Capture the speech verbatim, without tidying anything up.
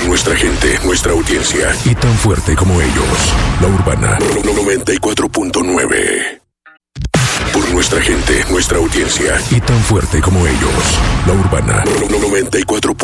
nuestra gente, nuestra audiencia. Y tan fuerte como ellos. La Urbana noventa y cuatro punto nueve. Por nuestra gente, nuestra audiencia. Y tan fuerte como ellos. La Urbana noventa y cuatro.